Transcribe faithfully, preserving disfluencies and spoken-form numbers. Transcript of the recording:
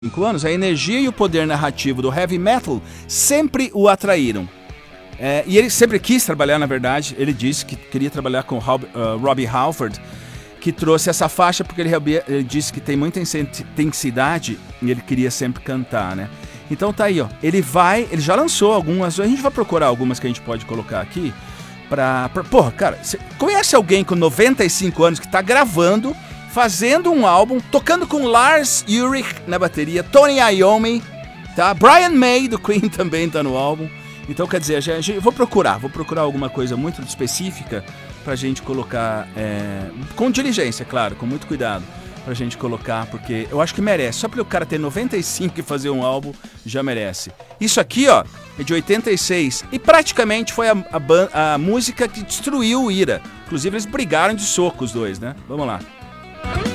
cinco anos, a energia e o poder narrativo do heavy metal sempre o atraíram. É, e ele sempre quis trabalhar, na verdade, ele disse que queria trabalhar com Rob, uh, Robbie Halford, que trouxe essa faixa porque ele, ele disse que tem muita intensidade e ele queria sempre cantar, né? Então tá aí, ó, ele vai, ele já lançou algumas, a gente vai procurar algumas que a gente pode colocar aqui, pra, pra porra, cara, você conhece alguém com noventa e cinco anos que tá gravando, fazendo um álbum, tocando com Lars Ulrich na bateria, Tony Iommi, tá? Brian May do Queen também tá no álbum. Então, quer dizer, já, já, vou procurar, vou procurar alguma coisa muito específica pra gente colocar, é, com diligência, claro, com muito cuidado, pra gente colocar, porque eu acho que merece. Só porque o cara ter noventa e cinco e fazer um álbum, já merece. Isso aqui, ó, é de oitenta e seis e praticamente foi a, a, a música que destruiu o Ira. Inclusive, eles brigaram de soco os dois, né? Vamos lá.